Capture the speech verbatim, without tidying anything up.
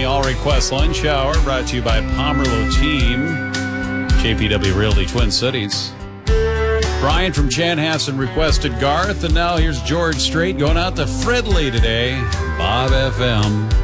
the All Request Lunch Hour, brought to you by Pomerleau Team, J P W Realty Twin Cities. Brian from Chanhassen requested Garth, and now here's George Strait going out to Fridley today. Bob F M.